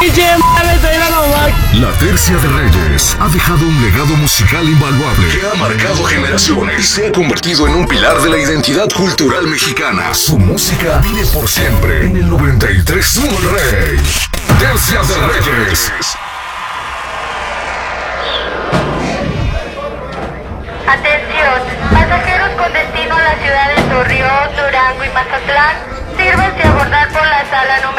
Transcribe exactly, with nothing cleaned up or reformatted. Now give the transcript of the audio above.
La Tercia de Reyes ha dejado un legado musical invaluable que ha marcado generaciones y se ha convertido en un pilar de la identidad cultural mexicana. Su música vive por siempre en el noventa y tres Monterrey. Tercia de Reyes. Atención, pasajeros con destino a las ciudades de Torreón, Durango y Mazatlán, sírvanse a abordar por la sala número